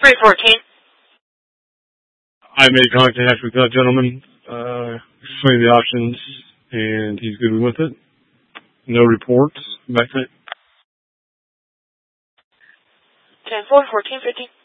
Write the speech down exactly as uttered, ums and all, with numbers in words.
three fourteen. I made contact with that gentleman, uh, explained the options, and he's good with it. No reports. Back to ten four, fourteen fifty.